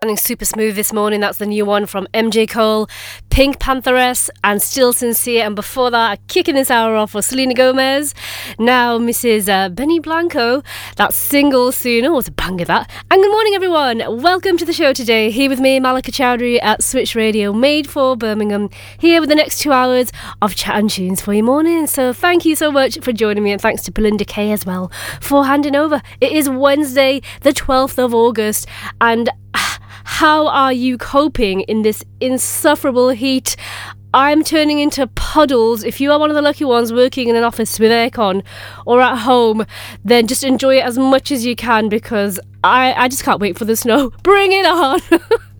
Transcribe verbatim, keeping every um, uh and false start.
sounding super smooth this morning. That's the new one from M J Cole, Pink Pantheress and Still Sincere. And before that, kicking this hour off was Selena Gomez. Now Missus Uh, Benny Blanco. That's Single Soon. Oh, it's a banger that. And good morning, everyone. Welcome to the show today. Here with me, Malika Chowdhury at Switch Radio, made for Birmingham. Here with the next two hours of chat and tunes for your morning. So thank you so much for joining me, and thanks to Belinda Kay as well for handing over. It is Wednesday, the twelfth of August, and how are you coping in this insufferable heat? I'm turning into puddles. If you are one of the lucky ones working in an office with aircon or at home, then just enjoy it as much as you can, because I, I just can't wait for the snow. Bring it on!